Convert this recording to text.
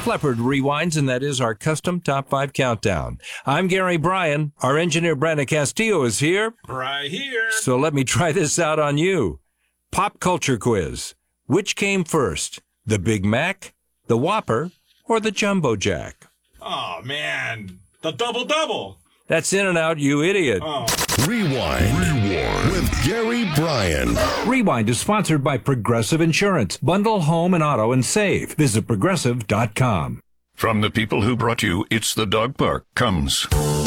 Def Leppard rewinds, and that is our custom Top 5 countdown. I'm Gary Bryan. Our engineer, Brandon Castillo, is here. Right here. So let me try this out on you. Pop culture quiz. Which came first, the Big Mac, the Whopper, or the Jumbo Jack? Oh, man. The double-double. That's In and Out, you idiot. Oh. Rewind with Gary Bryan. Rewind is sponsored by Progressive Insurance. Bundle home and auto and save. Visit Progressive.com. From the people who brought you It's the Dog Park comes